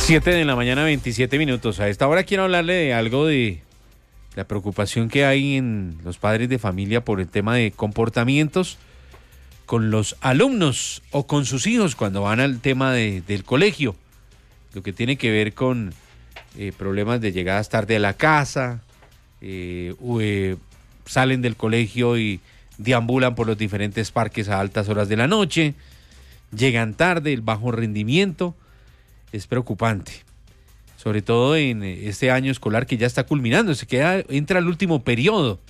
7 de la mañana, 27 minutos. A esta hora quiero hablarle de algo de la preocupación que hay en los padres de familia por el tema de comportamientos con los alumnos o con sus hijos cuando van al tema del colegio. Lo que tiene que ver con problemas de llegadas tarde a la casa, salen del colegio y deambulan por los diferentes parques a altas horas de la noche, llegan tarde, el bajo rendimiento. Es preocupante, sobre todo en este año escolar que ya está culminando, entra el último periodo.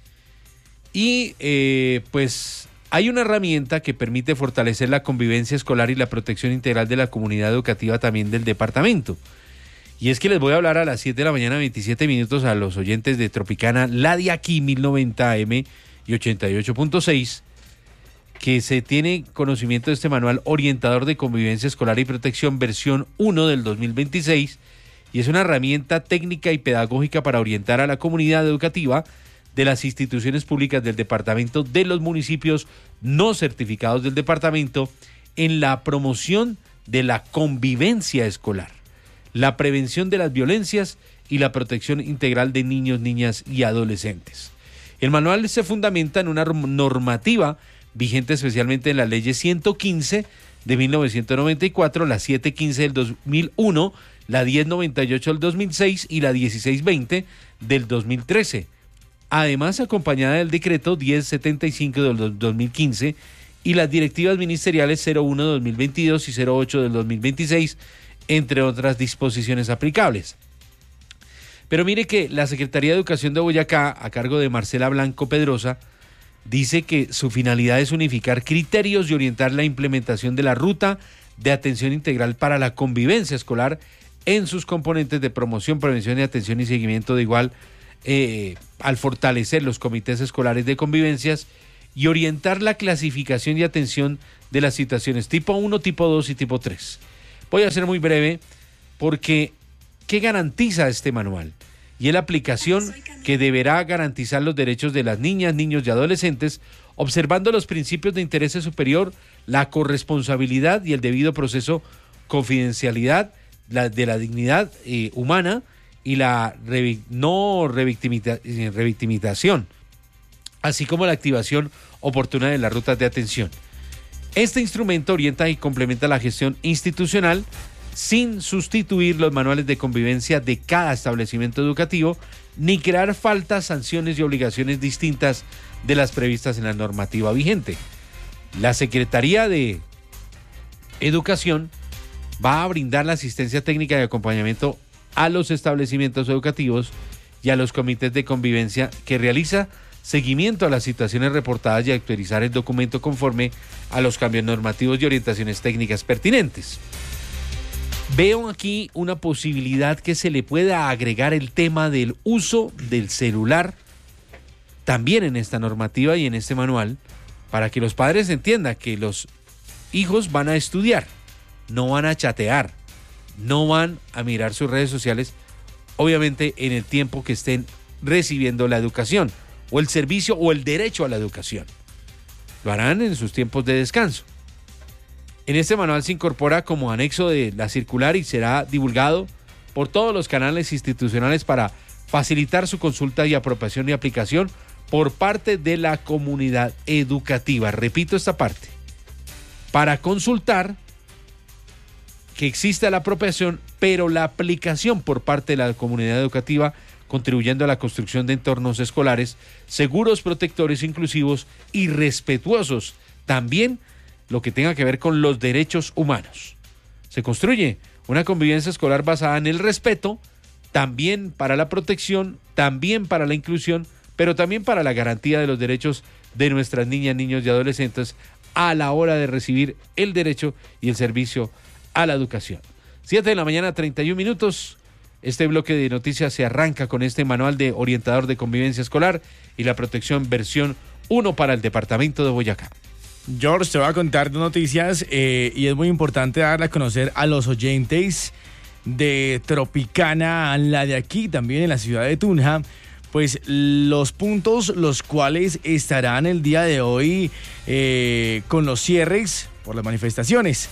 Y pues hay una herramienta que permite fortalecer la convivencia escolar y la protección integral de la comunidad educativa también del departamento. Y es que les voy a hablar a las 7 de la mañana, 27 minutos, a los oyentes de Tropicana, la de aquí, 1090 AM y 88.6, que se tiene conocimiento de este manual orientador de convivencia escolar y protección versión 1 del 2026, y es una herramienta técnica y pedagógica para orientar a la comunidad educativa de las instituciones públicas del departamento, de los municipios no certificados del departamento, en la promoción de la convivencia escolar, la prevención de las violencias y la protección integral de niños, niñas y adolescentes. El manual se fundamenta en una normativa vigente especialmente en las leyes 115 de 1994, la 715 del 2001, la 1098 del 2006 y la 1620 del 2013. Además, acompañada del decreto 1075 del 2015 y las directivas ministeriales 01 del 2022 y 08 del 2026, entre otras disposiciones aplicables. Pero mire que la Secretaría de Educación de Boyacá, a cargo de Marcela Blanco Pedrosa, dice que su finalidad es unificar criterios y orientar la implementación de la ruta de atención integral para la convivencia escolar en sus componentes de promoción, prevención y atención y seguimiento, de igual al fortalecer los comités escolares de convivencias y orientar la clasificación y atención de las situaciones tipo 1, tipo 2 y tipo 3. Voy a ser muy breve porque ¿qué garantiza este manual? Y es la aplicación que deberá garantizar los derechos de las niñas, niños y adolescentes, observando los principios de interés superior, la corresponsabilidad y el debido proceso, confidencialidad de la dignidad humana y la revictimización, así como la activación oportuna de las rutas de atención. Este instrumento orienta y complementa la gestión institucional sin sustituir los manuales de convivencia de cada establecimiento educativo, ni crear faltas, sanciones y obligaciones distintas de las previstas en la normativa vigente. La Secretaría de Educación va a brindar la asistencia técnica y acompañamiento a los establecimientos educativos y a los comités de convivencia que realiza seguimiento a las situaciones reportadas y actualizar el documento conforme a los cambios normativos y orientaciones técnicas pertinentes. Veo aquí una posibilidad que se le pueda agregar el tema del uso del celular también en esta normativa y en este manual, para que los padres entiendan que los hijos van a estudiar, no van a chatear, no van a mirar sus redes sociales, obviamente en el tiempo que estén recibiendo la educación o el servicio o el derecho a la educación. Lo harán en sus tiempos de descanso. En este manual se incorpora como anexo de la circular y será divulgado por todos los canales institucionales para facilitar su consulta y apropiación y aplicación por parte de la comunidad educativa. Repito esta parte. Para consultar que exista la apropiación, pero la aplicación por parte de la comunidad educativa, contribuyendo a la construcción de entornos escolares seguros, protectores, inclusivos y respetuosos. También lo que tenga que ver con los derechos humanos. Se construye una convivencia escolar basada en el respeto, también para la protección, también para la inclusión, pero también para la garantía de los derechos de nuestras niñas, niños y adolescentes a la hora de recibir el derecho y el servicio a la educación. 7 de la mañana, 31 minutos. Este bloque de noticias se arranca con este manual de orientador de convivencia escolar y la protección versión 1 para el departamento de Boyacá. George, te voy a contar dos noticias y es muy importante darle a conocer a los oyentes de Tropicana, la de aquí, también en la ciudad de Tunja, pues los puntos los cuales estarán el día de hoy con los cierres por las manifestaciones.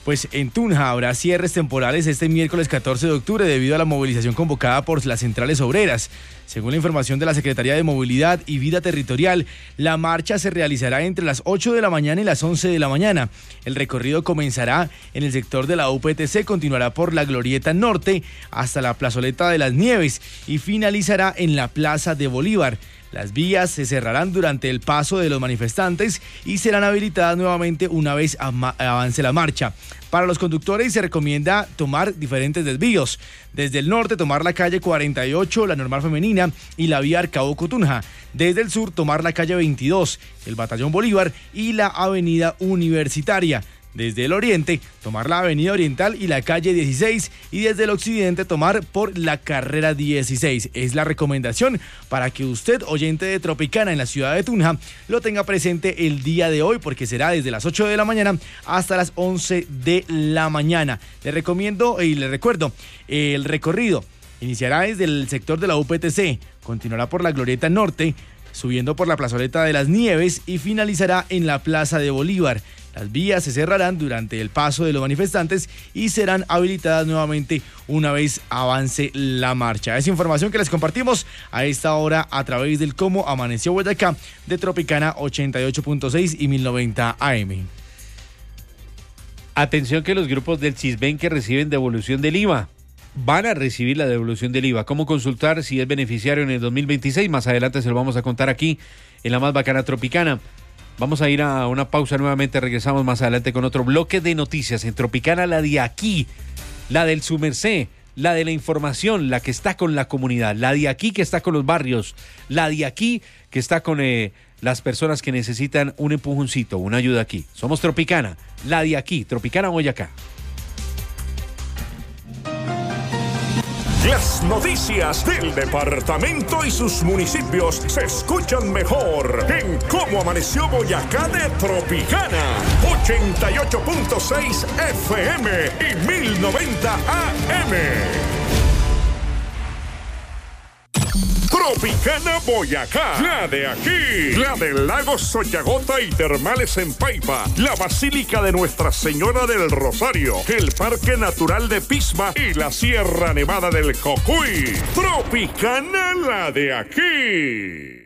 Pues en Tunja habrá cierres temporales este miércoles 14 de octubre debido a la movilización convocada por las centrales obreras. Según la información de la Secretaría de Movilidad y Vida Territorial, la marcha se realizará entre las 8 de la mañana y las 11 de la mañana. El recorrido comenzará en el sector de la UPTC, continuará por la Glorieta Norte hasta la Plazoleta de las Nieves y finalizará en la Plaza de Bolívar. Las vías se cerrarán durante el paso de los manifestantes y serán habilitadas nuevamente una vez avance la marcha. Para los conductores se recomienda tomar diferentes desvíos. Desde el norte tomar la calle 48, la Normal Femenina y la vía Arcabuco-Tunja. Desde el sur tomar la calle 22, el Batallón Bolívar y la avenida Universitaria. Desde el oriente, tomar la avenida Oriental y la calle 16 y desde el occidente tomar por la carrera 16. Es la recomendación para que usted, oyente de Tropicana en la ciudad de Tunja, lo tenga presente el día de hoy porque será desde las 8 de la mañana hasta las 11 de la mañana. Le recomiendo y le recuerdo, el recorrido iniciará desde el sector de la UPTC, continuará por la Glorieta Norte, subiendo por la Plazoleta de las Nieves y finalizará en la Plaza de Bolívar. Las vías se cerrarán durante el paso de los manifestantes y serán habilitadas nuevamente una vez avance la marcha. Es información que les compartimos a esta hora a través del Cómo Amaneció Boyacá de Tropicana 88.6 y 1090 AM. Atención que los grupos del CISBEN que reciben devolución del IVA van a recibir la devolución del IVA. ¿Cómo consultar si es beneficiario en el 2026? Más adelante se lo vamos a contar aquí en la más bacana Tropicana. Vamos a ir a una pausa nuevamente, regresamos más adelante con otro bloque de noticias en Tropicana, la de aquí, la del su merced, la de la información, la que está con la comunidad, la de aquí que está con los barrios, la de aquí que está con las personas que necesitan un empujoncito, una ayuda aquí. Somos Tropicana, la de aquí, Tropicana Boyacá. Las noticias del departamento y sus municipios se escuchan mejor en Cómo Amaneció Boyacá de Tropicana. 88.6 FM y 1090 AM. Tropicana Boyacá, la de aquí, la del lago Soyagota y Termales en Paipa, la Basílica de Nuestra Señora del Rosario, el Parque Natural de Pisma y la Sierra Nevada del Cocuy. Tropicana, la de aquí.